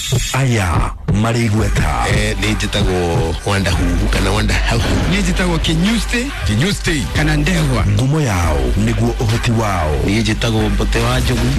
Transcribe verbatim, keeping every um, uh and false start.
aya marigweta eh nijitago wanda hu kana wanda hau nijitago kinyuste kinyuste kana ndegwa ngumo yao niguo uhoti wao nijitago bote wa jogu